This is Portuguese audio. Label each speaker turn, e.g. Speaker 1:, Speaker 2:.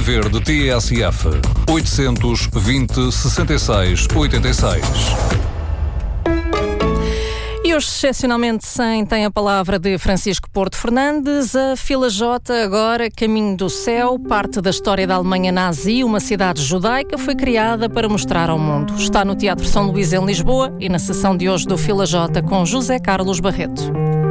Speaker 1: Verde TSF 820 66 86.
Speaker 2: E hoje, excepcionalmente, tem a palavra de Francisco Porto Fernandes. A Fila J, agora, Caminho do Céu, parte da história da Alemanha nazi, uma cidade judaica, foi criada para mostrar ao mundo. Está no Teatro São Luís, em Lisboa, e na sessão de hoje do Fila J com José Carlos Barreto.